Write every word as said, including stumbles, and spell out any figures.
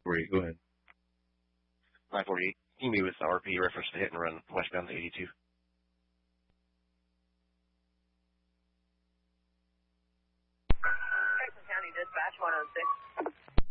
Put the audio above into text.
forty-eight, go ahead. nine forty-eight. Can you meet with the R P reference to hit and run westbound to eighty-two? Texas County Dispatch one oh six.